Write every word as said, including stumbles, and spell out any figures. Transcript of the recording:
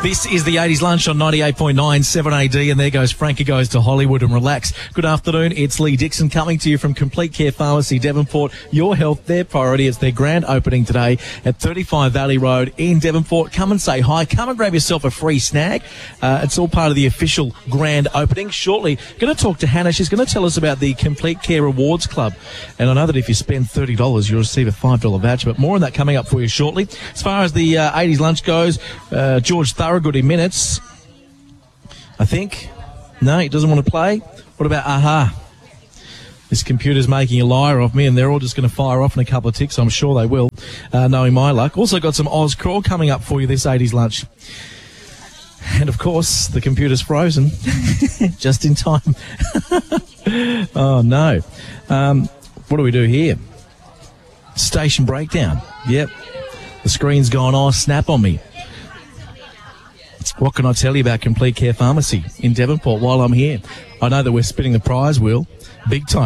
This is the eighties Lunch on ninety-eight point nine seven A D, and there goes Frankie Goes to Hollywood and Relax. Good afternoon, it's Lee Dixon coming to you from Complete Care Pharmacy, Devonport. Your health, their priority. It's their grand opening today at thirty-five Valley Road in Devonport. Come and say hi. Come and grab yourself a free snag. Uh, it's all part of the official grand opening. Shortly, going to talk to Hannah. She's going to tell us about the Complete Care Rewards Club. And I know that if you spend thirty dollars, you'll receive a five dollar voucher, but more on that coming up for you shortly. As far as the uh, eighties Lunch goes, uh, George Thorogood in minutes, I think. No, he doesn't want to play. What about Aha? This computer's making a liar of me, and they're all just going to fire off in a couple of ticks. I'm sure they will, uh, knowing my luck. Also got some Oz Crawl coming up for you this eighties Lunch. And, of course, the computer's frozen just in time. Oh, no. Um, what do we do here? Station breakdown. Yep. The screen's gone off. Snap on me. What can I tell you about Complete Care Pharmacy in Devonport while I'm here? I know that we're spinning the prize wheel big time.